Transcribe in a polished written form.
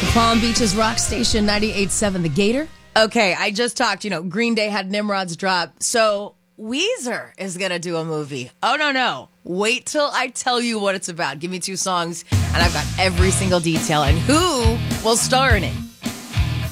Palm Beach's rock station 98.7 The Gator. Okay, I just talked, Green Day had Nimrod's drop. So Weezer is going to do a movie. Oh, no. Wait till I tell you what it's about. Give me 2 songs, and I've got every single detail and who will star in it.